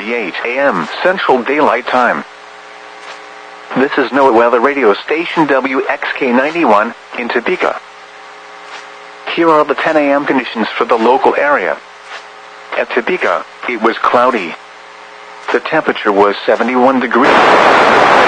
10:38 a.m. Central Daylight Time. This is NOAA Weather Radio Station WXK91 in Topeka. Here are the 10 a.m. conditions for the local area. At Topeka, it was cloudy. The temperature was 71 degrees.